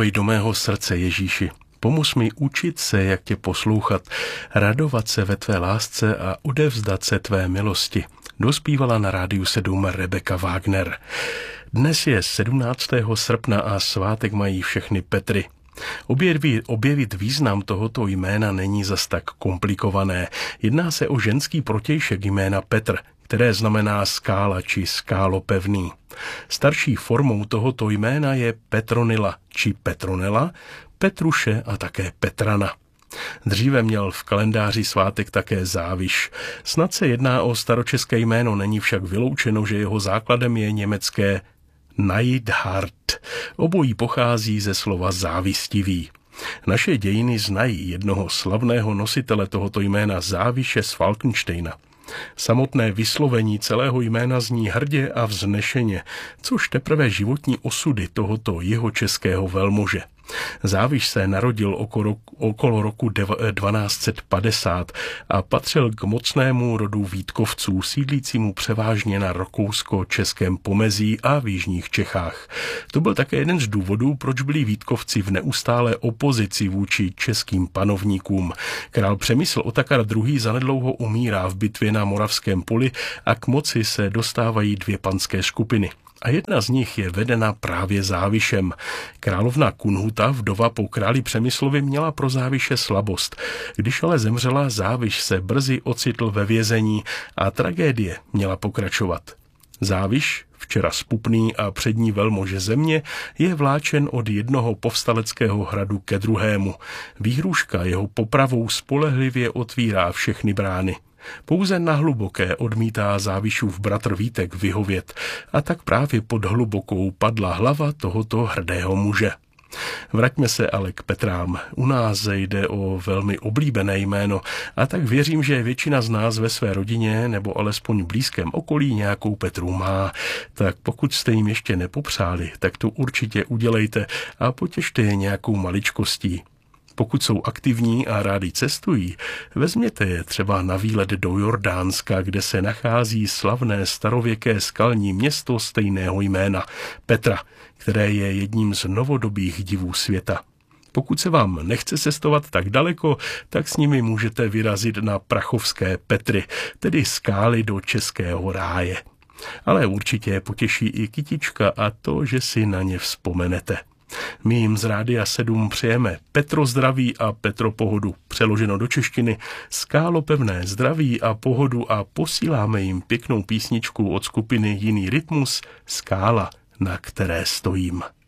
Promluvej do mého srdce, Ježíši. Pomoz mi učit se, jak tě poslouchat, radovat se ve tvé lásce a odevzdat se tvé milosti. Dospívala na Rádiu 7 Rebeka Wagner. Dnes je 17. srpna a svátek mají všechny Petry. Objevit význam tohoto jména není zas tak komplikované. Jedná se o ženský protějšek jména Petr, které znamená skála či skálopevný. Starší formou tohoto jména je Petronila či Petronela, Petruše a také Petrana. Dříve měl v kalendáři svátek také Záviš. Snad se jedná o staročeské jméno, není však vyloučeno, že jeho základem je německé Neidhart. Obojí pochází ze slova závistivý. Naše dějiny znají jednoho slavného nositele tohoto jména Záviše z Falkensteina. Samotné vyslovení celého jména zní hrdě a vznešeně, což teprve životní osudy tohoto jihočeského velmože. Záviš se narodil okolo roku 1250 a patřil k mocnému rodu Vítkovců, sídlícímu převážně na rakousko-českém pomezí a v jižních Čechách. To byl také jeden z důvodů, proč byli Vítkovci v neustálé opozici vůči českým panovníkům. Král Přemysl Otakar II. Zanedlouho umírá v bitvě na Moravském poli a k moci se dostávají dvě panské skupiny. A jedna z nich je vedena právě Závišem. Královna Kunhuta, vdova po králi Přemyslovi, měla pro Záviše slabost. Když ale zemřela, Záviš se brzy ocitl ve vězení a tragédie měla pokračovat. Záviš, včera spupný a přední velmože země, je vláčen od jednoho povstaleckého hradu ke druhému. Výhrůžka jeho popravou spolehlivě otvírá všechny brány. Pouze na Hluboké odmítá Závišův bratr Vítek vyhovět a tak právě pod Hlubokou padla hlava tohoto hrdého muže. Vraťme se ale k Petrám. U nás jde o velmi oblíbené jméno a tak věřím, že většina z nás ve své rodině nebo alespoň blízkém okolí nějakou Petru má. Tak pokud jste jim ještě nepopřáli, tak to určitě udělejte a potěšte je nějakou maličkostí. Pokud jsou aktivní a rádi cestují, vezměte je třeba na výlet do Jordánska, kde se nachází slavné starověké skalní město stejného jména Petra, které je jedním z novodobých divů světa. Pokud se vám nechce cestovat tak daleko, tak s nimi můžete vyrazit na prachovské Petry, tedy skály do českého ráje. Ale určitě je potěší i kytička a to, že si na ně vzpomenete. My jim z Rádia 7 přejeme Petro zdraví a Petro pohodu, přeloženo do češtiny skálopevné zdraví a pohodu, a posíláme jim pěknou písničku od skupiny Jiný rytmus, Skála, na které stojím.